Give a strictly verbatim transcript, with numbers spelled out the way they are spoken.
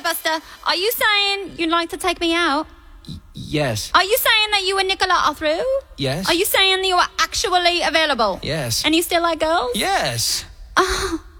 Buster, are you saying you'd like to take me out? Yes. Are you saying that you and Nicola are through? Yes. Are you saying that you are actually available? Yes. And you still like girls? Yes. Oh,